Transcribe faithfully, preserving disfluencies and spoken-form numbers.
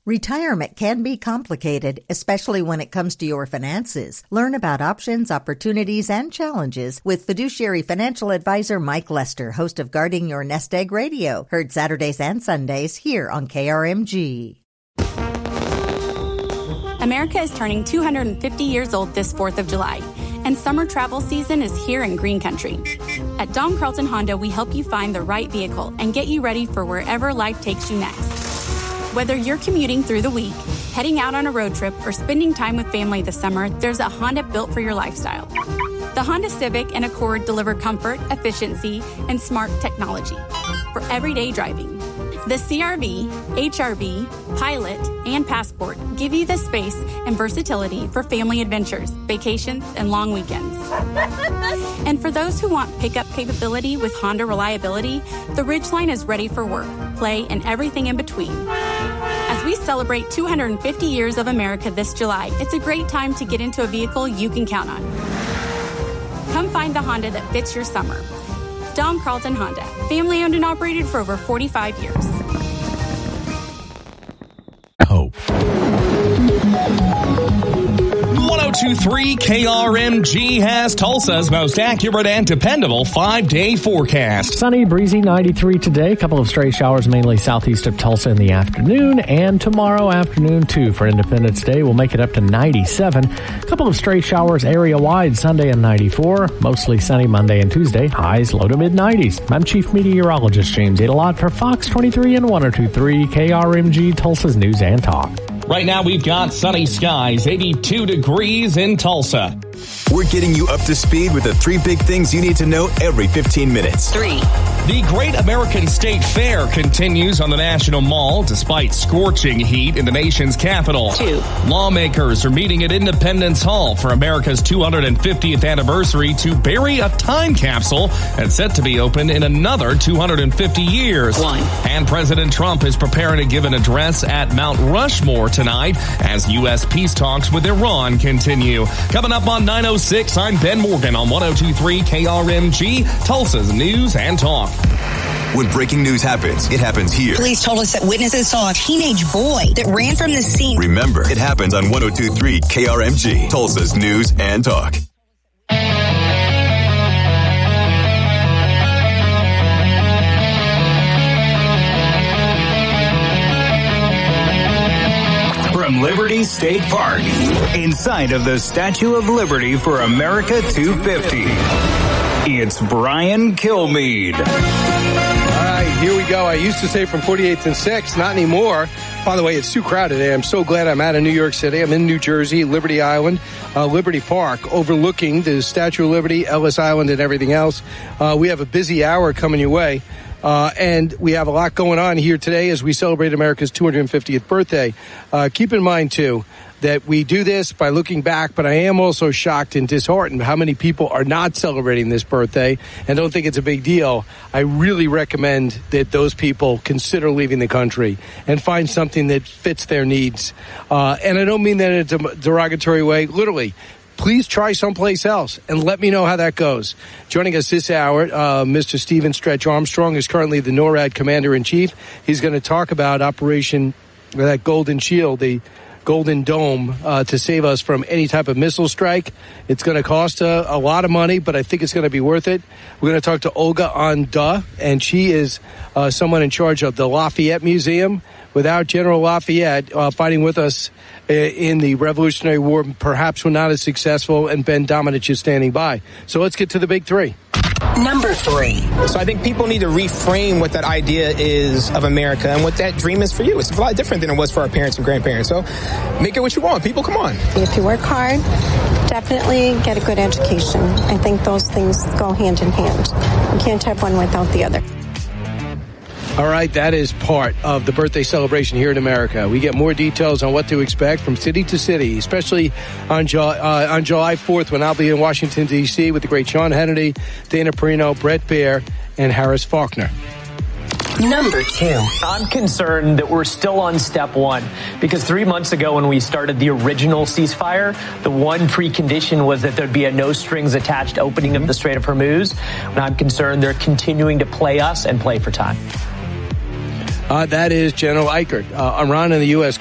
Retirement can be complicated, especially when it comes to your finances. Learn about options, opportunities, and challenges with fiduciary financial advisor Mike Lester, host of Guarding Your Nest Egg Radio, heard Saturdays and Sundays here on K R M G. America is turning two hundred fifty years old this fourth of July, and summer travel season is here in Green Country. At Don Carlton Honda, we help you find the right vehicle and get you ready for wherever life takes you next. Whether you're commuting through the week, heading out on a road trip, or spending time with family this summer, there's a Honda built for your lifestyle. The Honda Civic and Accord deliver comfort, efficiency, and smart technology for everyday driving. The C R V, H R V, Pilot, and Passport give you the space and versatility for family adventures, vacations, and long weekends. And for those who want pickup capability with Honda reliability, the Ridgeline is ready for work, play, and everything in between. As we celebrate two hundred fifty years of America this July, it's a great time to get into a vehicle you can count on. Come find the Honda that fits your summer. Don Carlton Honda, family owned and operated for over forty-five years. Hope. one oh two point three K R M G has Tulsa's most accurate and dependable five-day forecast. Sunny, breezy, ninety-three today. A couple of stray showers mainly southeast of Tulsa in the afternoon. And tomorrow afternoon, too, for Independence Day. We'll make it up to ninety-seven. A couple of stray showers area-wide Sunday and ninety-four. Mostly sunny Monday and Tuesday. Highs low to mid-nineties. I'm Chief Meteorologist James Adelot for Fox twenty-three and one oh two point three K R M G, Tulsa's News and Talk. Right now, we've got sunny skies, eighty-two degrees in Tulsa. We're getting you up to speed with the three big things you need to know every fifteen minutes. Three. The Great American State Fair continues on the National Mall despite scorching heat in the nation's capital. Two. Lawmakers are meeting at Independence Hall for America's two hundred fiftieth anniversary to bury a time capsule that's set to be open in another two hundred fifty years. One. And President Trump is preparing to give an address at Mount Rushmore tonight as U S peace talks with Iran continue. Coming up on nine oh six, I'm Ben Morgan on one oh two point three K R M G, Tulsa's News and Talk. When breaking news happens, it happens here. Police told us that witnesses saw a teenage boy that ran from the scene. Remember, it happens on one oh two point three K R M G, Tulsa's News and Talk. From Liberty State Park, inside of the Statue of Liberty for America two fifty, it's Brian Kilmeade. All right, here we go. I used to say from forty-eighth and sixth, not anymore. By the way, it's too crowded today. I'm so glad I'm out of New York City. I'm in New Jersey, Liberty Island, uh, Liberty Park, overlooking the Statue of Liberty, Ellis Island, and everything else. Uh, we have a busy hour coming your way. Uh, and we have a lot going on here today as we celebrate America's two hundred fiftieth birthday. Uh, keep in mind, too, that we do this by looking back, but I am also shocked and disheartened how many people are not celebrating this birthday and don't think it's a big deal. I really recommend that those people consider leaving the country and find something that fits their needs. Uh, and I don't mean that in a derogatory way, literally. Please try someplace else and let me know how that goes. Joining us this hour, uh, Mister Stephen Stretch Armstrong is currently the NORAD Commander-in-Chief. He's going to talk about Operation that Golden Shield, the Golden Dome, uh, to save us from any type of missile strike. It's going to cost uh, a lot of money, but I think it's going to be worth it. We're going to talk to Olga Anda, and she is uh, someone in charge of the Lafayette Museum. Without General Lafayette uh, fighting with us uh, in the Revolutionary War, perhaps we're not as successful, and Ben Domenech is standing by. So let's get to the big three. Number three. So I think people need to reframe what that idea is of America and what that dream is for you. It's a lot different than it was for our parents and grandparents. So make it what you want. People, come on. If you work hard, definitely get a good education. I think those things go hand in hand. You can't have one without the other. All right, that is part of the birthday celebration here in America. We get more details on what to expect from city to city, especially on, Ju- uh, on July fourth when I'll be in Washington, D C with the great Sean Hannity, Dana Perino, Brett Baer, and Harris Faulkner. Number two. I'm concerned that we're still on step one because three months ago when we started the original ceasefire, the one precondition was that there'd be a no strings attached opening of the Strait of Hormuz. And I'm concerned they're continuing to play us and play for time. Uh, that is General Eichert. Uh, Iran and the U S